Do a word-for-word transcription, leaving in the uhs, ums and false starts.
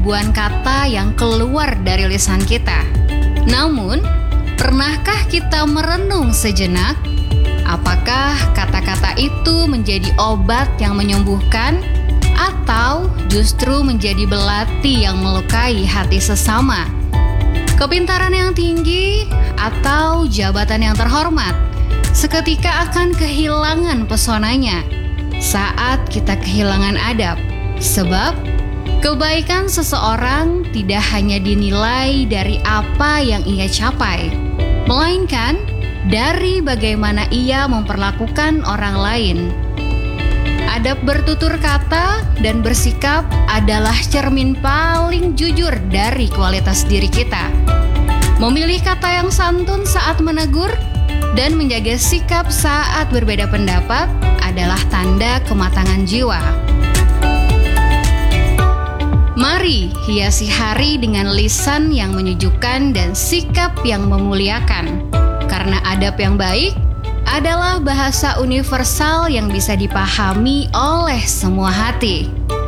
ribuan kata yang keluar dari lisan kita. Namun, pernahkah kita merenung sejenak? Apakah kata-kata itu menjadi obat yang menyembuhkan atau justru menjadi belati yang melukai hati sesama? Kepintaran yang tinggi atau jabatan yang terhormat seketika akan kehilangan pesonanya saat kita kehilangan adab. Sebab kebaikan seseorang tidak hanya dinilai dari apa yang ia capai, melainkan dari bagaimana ia memperlakukan orang lain. Adab bertutur kata dan bersikap adalah cermin paling jujur dari kualitas diri kita. Memilih kata yang santun saat menegur dan menjaga sikap saat berbeda pendapat adalah tanda kematangan jiwa. Mari hiasi hari dengan lisan yang menyejukkan dan sikap yang memuliakan. Karena adab yang baik adalah bahasa universal yang bisa dipahami oleh semua hati.